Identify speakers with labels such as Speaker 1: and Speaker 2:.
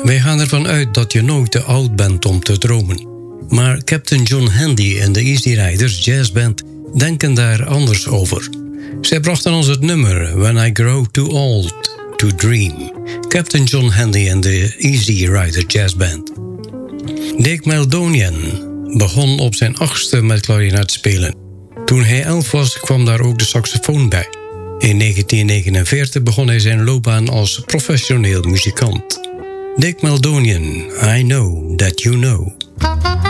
Speaker 1: Wij gaan ervan uit dat je nooit te oud bent om te dromen. Maar Captain John Handy en de Easy Riders Jazzband denken daar anders over. Zij brachten ons het nummer When I Grow Too Old to Dream. Captain John Handy en de Easy Rider Jazzband. Dick Meldonian begon op zijn 8e met klarinet spelen. Toen hij 11 was, kwam daar ook de saxofoon bij. In 1949 begon hij zijn loopbaan als professioneel muzikant. Dick Meldonian, I Know That You Know.